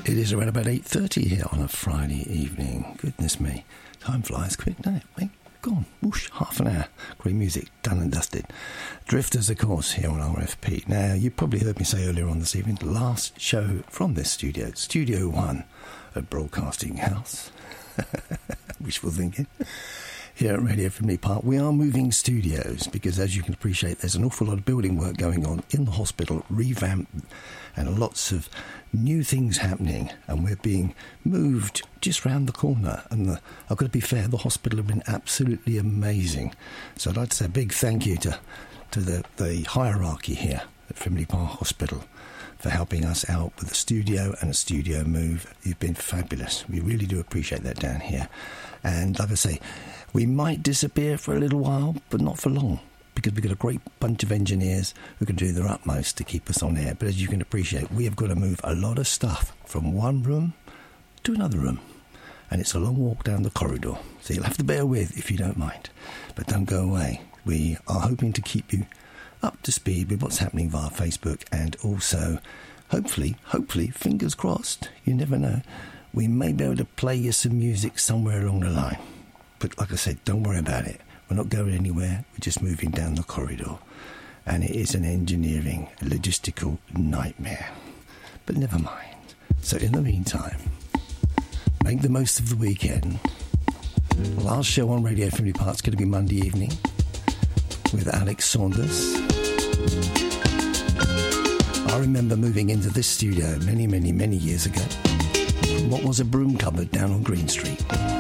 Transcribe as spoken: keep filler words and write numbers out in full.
It is around about eight thirty here on a Friday evening. Goodness me. Time flies quick, doesn't it? Wait, gone. Whoosh, half an hour. Great music, done and dusted. Drifters, of course, here on R F P. Now, you probably heard me say earlier on this evening, the last show from this studio, Studio One at Broadcasting House. Wishful thinking. Here at Radio Frimley Park, we are moving studios because, as you can appreciate, there's an awful lot of building work going on in the hospital, revamp, and lots of new things happening, and we're being moved just round the corner. And the, I've got to be fair, the hospital have been absolutely amazing. So I'd like to say a big thank you to, to the, the hierarchy here at Frimley Park Hospital for helping us out with the studio and a studio move. You've been fabulous. We really do appreciate that down here. And like I say, we might disappear for a little while, but not for long, because we've got a great bunch of engineers who can do their utmost to keep us on air. But as you can appreciate, we have got to move a lot of stuff from one room to another room. And it's a long walk down the corridor. So you'll have to bear with if you don't mind. But don't go away. We are hoping to keep you up to speed with what's happening via Facebook, and also, hopefully, hopefully, fingers crossed, you never know, we may be able to play you some music somewhere along the line. But like I said, don't worry about it. We're not going anywhere. We're just moving down the corridor. And it is an engineering, logistical nightmare. But never mind. So in the meantime, make the most of the weekend. The last show on Radio Frimley Park is going to be Monday evening with Alex Saunders. I remember moving into this studio many, many, many years ago from what was a broom cupboard down on Green Street.